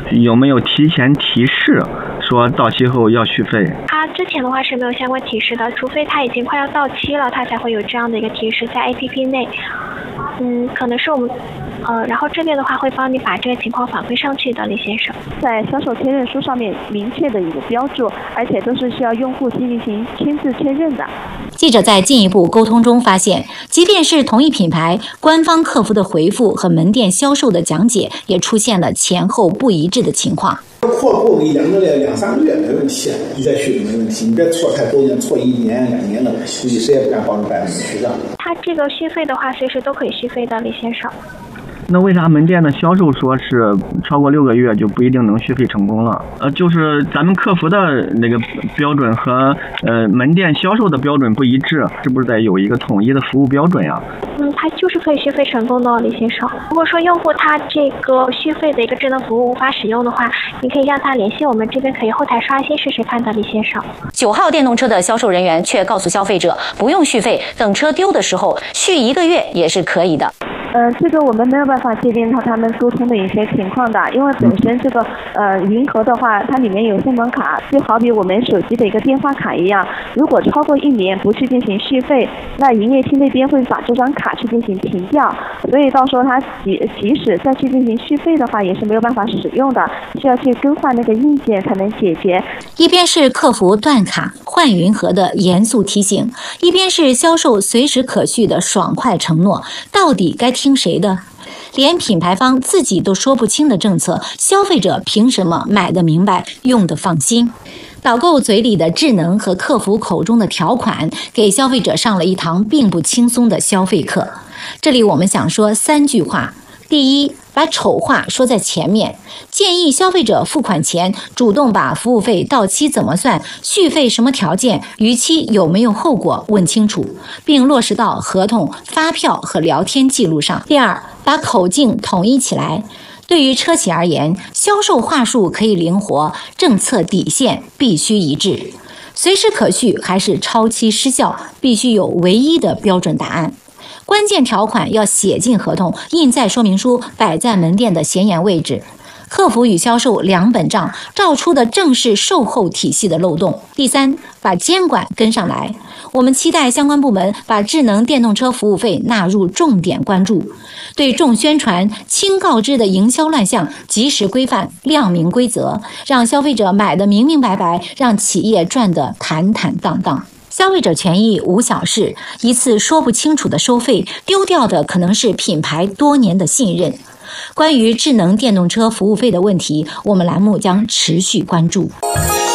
有没有提前提示说到期后要续费？ 它之前的话是没有相关提示的，除非它已经快要到期了，它才会有这样的一个提示在 APP 内。可能是我们，然后这边的话会帮你把这个情况反馈上去的，李先生。 在销售确认书上面明确的一个标注，而且都是需要用户进行亲自确认的。 记者在进一步沟通中发现，即便是同一品牌，官方客服的回复和门店销售的讲解也出现了前后不一致的情况。 扩购个2个月、2-3个月没问题，你再续没问题，你别错太多年，错1年、2年的，估计谁也不敢保证100%续上。 它这个续费的话，随时都可以续费的，李先生。 那为啥门店的销售说是超过6个月就不一定能续费成功了？就是咱们客服的那个标准和门店销售的标准不一致，是不是得有一个统一的服务标准呀？ 它就是可以续费成功的，李先生。如果说用户他这个续费的一个智能服务无法使用的话，你可以让他联系我们这边，可以后台刷新试试看的，李先生。 9号电动车的销售人员却告诉消费者，不用续费，等车丢的时候续1个月也是可以的。 这个我们没有办法界定他们沟通的一些情况的，因为本身这个云和的话，它里面有信用卡，就好比我们手机的一个电话卡一样，如果超过1年不去进行续费，那营业厅那边会把这张卡去进行停掉，所以到时候他即使再去进行续费的话，也是没有办法使用的，需要去更换那个硬件才能解决。 一边是客服断卡换云和的严肃提醒，一边是销售随时可续的爽快承诺，到底该听谁的？连品牌方自己都说不清的政策，消费者凭什么买得明白、用得放心？导购嘴里的智能和客服口中的条款，给消费者上了一堂并不轻松的消费课。这里我们想说3句话。第一，把丑话说在前面，建议消费者付款前主动把服务费到期怎么算、续费什么条件、逾期有没有后果问清楚，并落实到合同、发票和聊天记录上。第二，把口径统一起来。对于车企而言，销售话术可以灵活，政策底线必须一致。随时可续还是超期失效，必须有唯一的标准答案。关键条款要写进合同，印在说明书，摆在门店的显眼位置。客服与销售2本账，照出的正是售后体系的漏洞。第三，把监管跟上来。我们期待相关部门把智能电动车服务费纳入重点关注，对重宣传、轻告知的营销乱象及时规范、亮明规则，让消费者买得明明白白，让企业赚得坦坦荡荡。消费者权益无小事，一次说不清楚的收费，丢掉的可能是品牌多年的信任。关于智能电动车服务费的问题，我们栏目将持续关注。